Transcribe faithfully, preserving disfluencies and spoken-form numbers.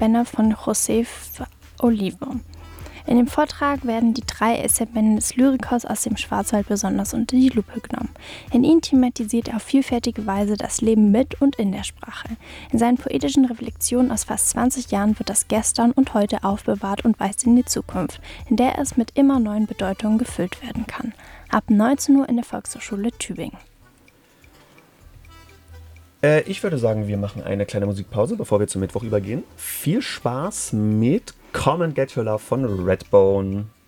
Essay-Bände von José Olivo. In dem Vortrag werden die drei Essaybände des Lyrikers aus dem Schwarzwald besonders unter die Lupe genommen. In ihnen thematisiert er auf vielfältige Weise das Leben mit und in der Sprache. In seinen poetischen Reflexionen aus fast zwanzig Jahren wird das Gestern und Heute aufbewahrt und weist in die Zukunft, in der es mit immer neuen Bedeutungen gefüllt werden kann. Ab neunzehn Uhr in der Volkshochschule Tübingen. Äh, ich würde sagen, wir machen eine kleine Musikpause, bevor wir zum Mittwoch übergehen. Viel Spaß mit Come and Get Your Love von Redbone.